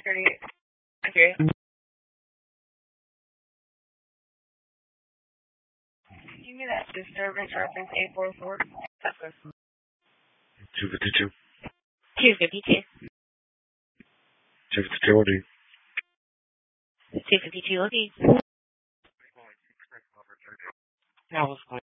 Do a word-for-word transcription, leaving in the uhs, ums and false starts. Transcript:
Okay. Give me that disturbance reference eight four four. two fifty-two. two fifty-two. two fifty-two O D. two fifty-two O D. That was good.